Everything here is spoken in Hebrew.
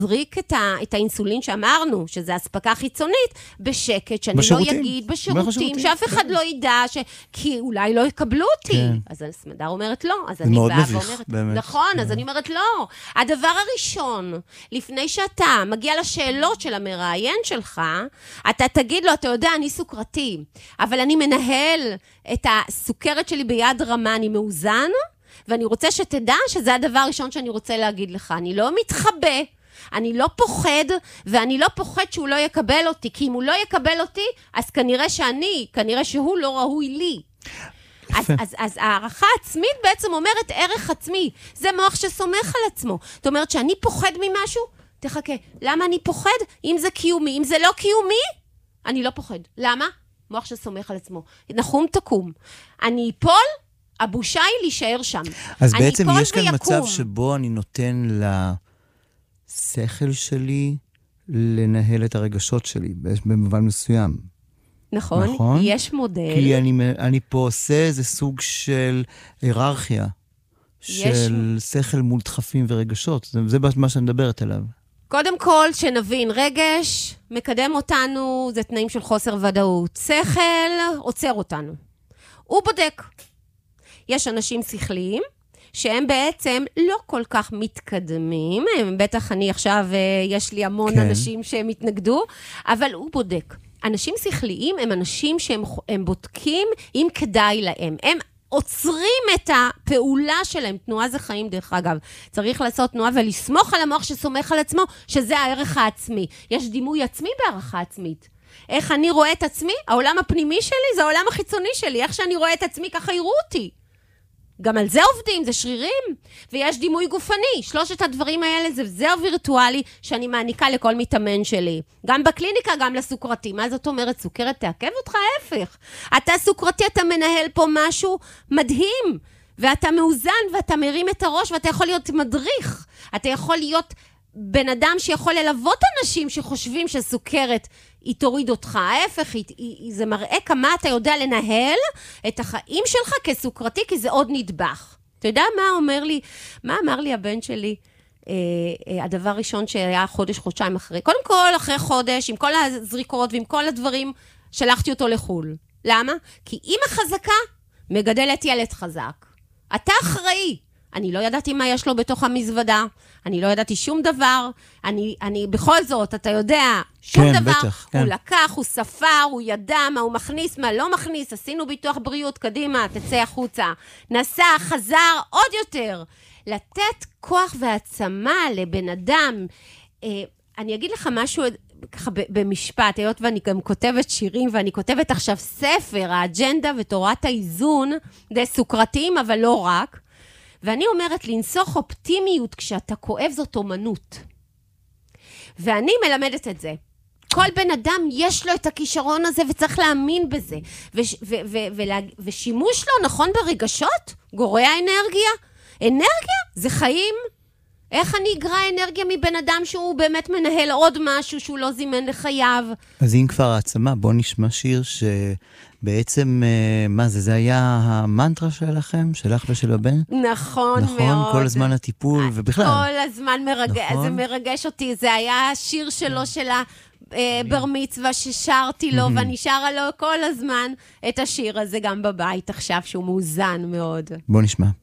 זריק את האינסולין שאמרנו, שזה הספקה חיצונית, בשקט, שאני לא אגיד בשירותים, שאף אחד לא ידע, כי אולי לא יקבלו אותי. אז הסמדר אומרת לא, אז אני באה ואומרת, נכון, אז אני אומרת לא. הדבר הראשון, לפני שאתה מגיע לשאלות של המראיין שלך, אתה תגיד לו, אתה יודע, אני סוכרתי, אבל אני מנהל את הסוכרת שלי ביד רמה, אני מאוזן, ואני רוצה שתדע שזה הדבר הראשון שאני רוצה להגיד לך. אני לא מתחבא, אני לא פוחד, ואני לא פוחד שהוא לא יקבל אותי, כי אם הוא לא יקבל אותי, אז כנראה שהוא לא ראוי לי. אז הערכה עצמית בעצם אומרת ערך עצמי. זה מוח שסומך על עצמו. זאת אומרת שאני פוחד ממשהו, תחכה. למה אני פוחד? אם זה קיומי. אם זה לא קיומי, אני לא פוחד. למה? מוח שסומך על עצמו. נחום תקום. אני אפול, הבושה היא להישאר שם. אז בעצם יש כאן מצב שבו אני נותן לשכל שלי לנהל את הרגשות שלי, במובן מסוים. נכון? יש מודל. כי אני פה עושה איזה סוג של היררכיה, של שכל מול דחפים ורגשות. זה מה שאני מדברת עליו. קודם כל, שנבין, רגש מקדם אותנו, זה תנאים של חוסר ודאות. שכל עוצר אותנו. הוא בודק. יש אנשים שכליים, שהם בעצם לא כל כך מתקדמים, בטח אני עכשיו, יש לי המון אנשים שהם התנגדו, אבל הוא בודק. אנשים שכליים הם אנשים שהם בודקים אם כדאי להם. הם עוצרים את הפעולה שלהם. תנועה זה חיים דרך אגב. צריך לעשות תנועה ולסמוך על המוח שסומך על עצמו, שזה הערך העצמי. יש דימוי עצמי בערכה עצמית. איך אני רואה את עצמי? העולם הפנימי שלי זה העולם החיצוני שלי. איך שאני רואה את עצמי ככה יראו אותי. גם על זה עובדים, זה שרירים, ויש דימוי גופני. שלושת הדברים האלה זה זר וירטואלי שאני מעניקה לכל מתאמן שלי. גם בקליניקה, גם לסוכרתי. מה זאת אומרת? סוכרת תעכב אותך? ההפך. אתה סוכרתי, אתה מנהל פה משהו מדהים, ואתה מאוזן, ואתה מרים את הראש, ואתה יכול להיות מדריך. אתה יכול להיות בן אדם שיכול ללוות אנשים שחושבים שסוכרת היא תוריד אותך. ההפך, זה מראה כמה אתה יודע לנהל את החיים שלך כסוכרתי, כי זה עוד נדבך. אתה יודע מה אמר לי הבן שלי? הדבר ראשון שהיה חודשיים אחרי. קודם כל, אחרי חודש, עם כל הזריקות ועם כל הדברים, שלחתי אותו לחול. למה? כי אמא חזקה מגדלת ילד חזק. אתה אחראי. אני לא ידעתי מה יש לו בתוך המזוודה, אני לא ידעתי שום דבר, אני בכל זאת, אתה יודע, שום דבר, בטח, הוא לקח, הוא ספר, הוא ידע מה הוא מכניס, מה לא מכניס, עשינו ביטוח בריאות, קדימה, תצא החוצה, נסע, חזר, עוד יותר, לתת כוח והעצמה לבן אדם, אני אגיד לך משהו ככה במשפט, היות ואני גם כותבת שירים, ואני כותבת עכשיו ספר, האג'נדה ותורת האיזון, די סוכרתיים, אבל לא רק, ואני אומרת, לנסוך אופטימיות כשאתה כואב זאת אומנות. ואני מלמדת את זה. כל בן אדם יש לו את הכישרון הזה וצריך להאמין בזה. ושימוש לא נכון ברגשות גורע אנרגיה. אנרגיה זה חיים. איך אני אגרע אנרגיה מבן אדם שהוא באמת מנהל עוד משהו שהוא לא זימן לחייו? אז אם כבר העצמה, בוא נשמע שיר שבעצם, מה זה? זה היה המנטרה שלכם, שלך ושל הבן? נכון מאוד. נכון, כל הזמן הטיפול ובכלל. כל הזמן זה מרגש אותי. זה היה שיר שלו של בר מצווה ששרתי לו, ואני שרה לו כל הזמן את השיר הזה גם בבית עכשיו, שהוא מאוזן מאוד. בוא נשמע.